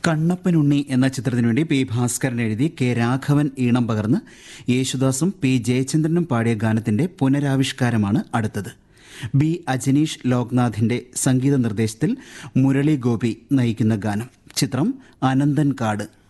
കണ്ണപ്പനുണ്ണി എന്ന ചിത്രത്തിനു വേണ്ടി പി ഭാസ്കരൻ എഴുതി കെ രാഘവൻ ഈണം പകർന്ന് യേശുദാസും പി ജയചന്ദ്രനും പാടിയ ഗാനത്തിന്റെ പുനരാവിഷ്കാരമാണ് അടുത്തത്. ബി അജനീഷ് ലോക്നാഥിന്റെ സംഗീത നിർദ്ദേശത്തിൽ മുരളി ഗോപി നയിക്കുന്ന ഗാനം. ചിത്രം അനന്തൻ കാട്.